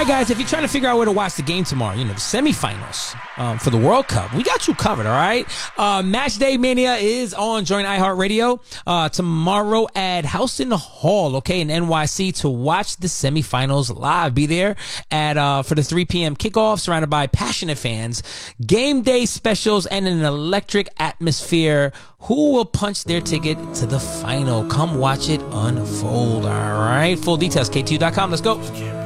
right, guys, if you're trying to figure out where to watch the game tomorrow, the semifinals for the World Cup, we got you covered, all right? Match Day Mania is on. Join iHeartRadio tomorrow at Houston Hall, okay, in NYC to watch the semifinals live. Be there for the 3 p.m. kickoff, surrounded by passionate fans, game day specials, and an electric atmosphere. Who will punch their ticket to the final? Come watch it unfold, all right? Full details, KTU.com. Let's go.